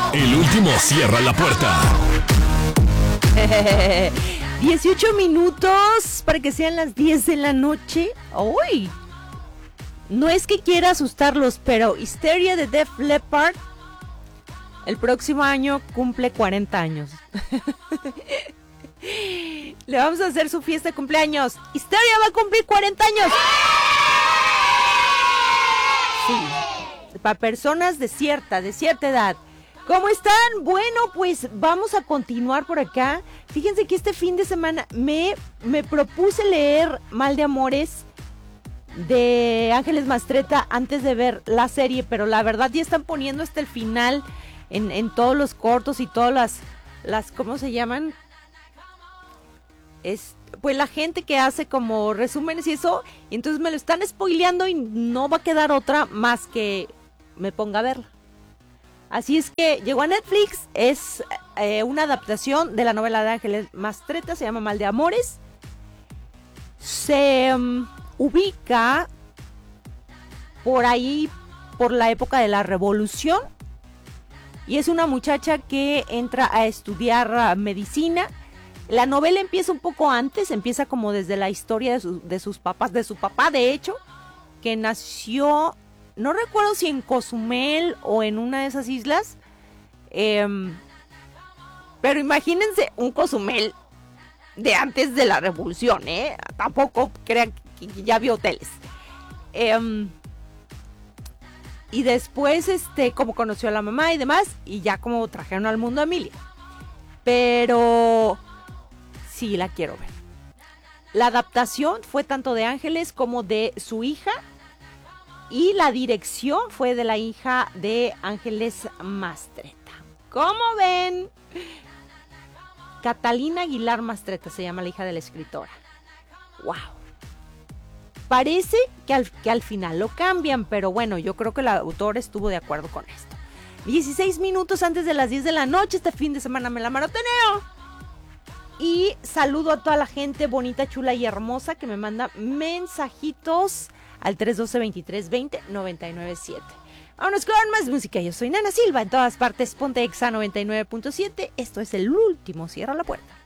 El último cierra la puerta. 18 minutos para que sean las 10 de la noche. ¡Uy! No es que quiera asustarlos, pero Hysteria de Def Leppard el próximo año cumple 40 años. Le vamos a hacer su fiesta de cumpleaños. Hysteria va a cumplir 40 años. Sí, para personas de cierta edad. ¿Cómo están? Bueno, pues vamos a continuar por acá. Fíjense que este fin de semana me propuse leer Mal de Amores de Ángeles Mastretta antes de ver la serie, pero la verdad ya están poniendo hasta el final en todos los cortos y todas las ¿cómo se llaman? Pues la gente que hace como resúmenes y eso, y entonces me lo están spoileando y no va a quedar otra más que me ponga a verla. Así es que llegó a Netflix, es una adaptación de la novela de Ángeles Mastretta, se llama Mal de Amores. Se ubica por ahí, por la época de la Revolución, y es una muchacha que entra a estudiar medicina. La novela empieza un poco antes, empieza como desde la historia de sus papás, de su papá de hecho, que nació... No recuerdo si en Cozumel o en una de esas islas. Pero imagínense un Cozumel de antes de la Revolución, ¿eh? Tampoco crean que ya había hoteles. Y después, como conoció a la mamá y demás, y ya como trajeron al mundo a Emilia. Pero sí la quiero ver. La adaptación fue tanto de Ángeles como de su hija. Y la dirección fue de la hija de Ángeles Mastretta. ¿Cómo ven? Catalina Aguilar Mastretta se llama la hija de la escritora. ¡Wow! Parece que al final lo cambian, pero bueno, yo creo que el autor estuvo de acuerdo con esto. 16 minutos antes de las 10 de la noche, este fin de semana me la marotoneo. Y saludo a toda la gente bonita, chula y hermosa que me manda mensajitos al 312-2320-997. Vámonos con más música. Yo soy Nana Silva, en todas partes, Ponte Exa 99.7. Esto es el último Cierra la Puerta.